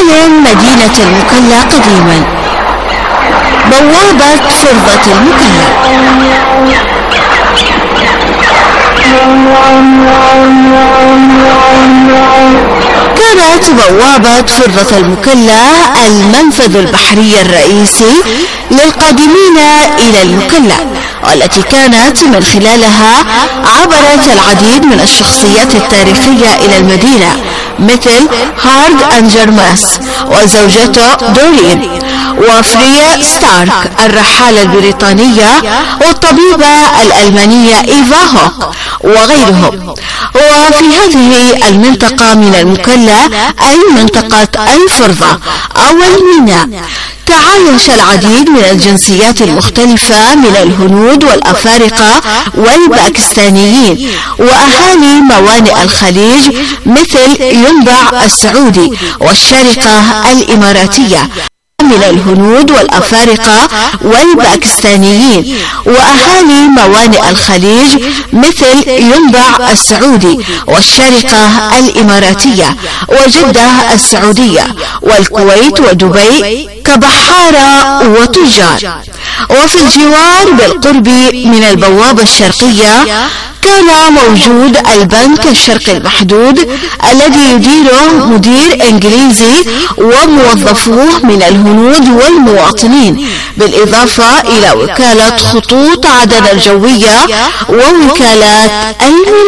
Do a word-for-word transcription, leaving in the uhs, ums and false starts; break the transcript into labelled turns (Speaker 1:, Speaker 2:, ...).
Speaker 1: معالم مدينة المكلا قديما. بوابة فرضة المكلا. كانت بوابة فرضة المكلا المنفذ البحري الرئيسي للقادمين إلى المكلا، والتي كانت من خلالها عبرت العديد من الشخصيات التاريخية إلى المدينة، مثل هارد أنجرماس وزوجته دورين، وفريا ستارك الرحالة البريطانية، والطبيبة الألمانية إيفا هوك وغيرهم. وفي هذه المنطقة من المكلا أي منطقة الفرضة أو الميناء تعايش العديد من الجنسيات المختلفة من الهنود والأفارقة والباكستانيين وأهالي موانئ الخليج مثل ينبع السعودي والشارقة الإماراتية، من الهنود والأفارقة والباكستانيين وأهالي موانئ الخليج مثل ينبع السعودي والشارقة الإماراتية وجدة السعودية والكويت ودبي كبحارة وتجار. وفي الجوار بالقرب من البوابة الشرقية كان موجود البنك الشرقي المحدود الذي يديره مدير إنجليزي وموظفوه من الهنود والمواطنين، بالإضافة إلى وكالة خطوط عدن الجوية ووكالات المياه.